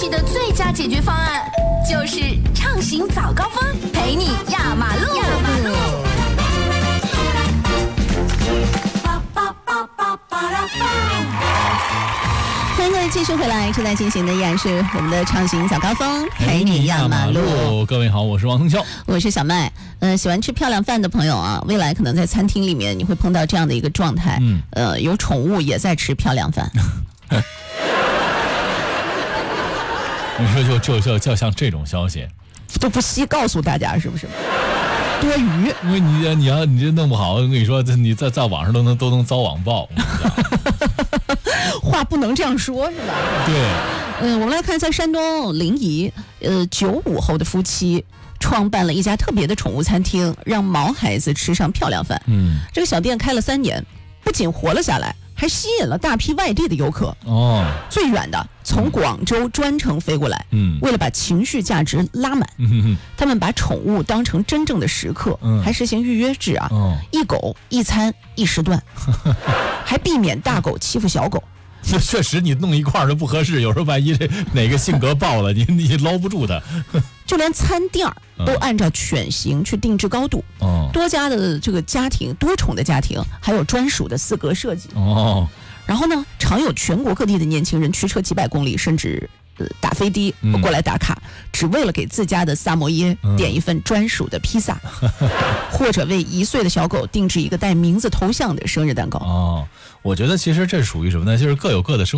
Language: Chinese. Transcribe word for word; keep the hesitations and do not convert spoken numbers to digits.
气的最佳解决方案，就是畅行早高峰，陪你压马路。压马路。 欢迎各位继续回来，正在进行的依然是我们的畅行早高峰，陪你压马路。 各位好，我是王腾霄， 我是小麦。呃，喜欢吃漂亮饭的朋友啊，未来可能在餐厅里面你会碰到这样的一个状态，嗯，呃，有宠物也在吃漂亮饭。 你说就就就就像这种消息， 都不惜告诉大家，是不是？多余， 因为你你要你这弄不好，我跟你说，你在在网上都能都能遭网暴。 话不能这样说，是吧？ 对。 嗯、呃，我们来看，在山东临沂，呃，九五后的夫妻创办了一家特别的宠物餐厅，让毛孩子吃上漂亮饭。嗯，这个小店开了三年，不仅活了下来，还吸引了大批外地的游客。哦，最远的从广州专程飞过来。嗯，为了把情绪价值拉满，嗯、他们把宠物当成真正的食客，嗯、还实行预约制啊。哦，一狗一餐一时段，还避免大狗欺负小狗。 这确实，你弄一块儿就不合适，有时候万一这哪个性格爆了，你你捞不住它。 就连餐垫儿都按照犬型去定制高度。哦，多家的这个家庭，多宠的家庭还有专属的四格设计。哦，然后呢，常有全国各地的年轻人驱车几百公里，甚至呃打飞的过来打卡，嗯、只为了给自家的萨摩耶点一份专属的披萨，嗯、或者为一岁的小狗定制一个带名字头像的生日蛋糕。 哦，我觉得其实这属于什么呢？就是各有各的生活。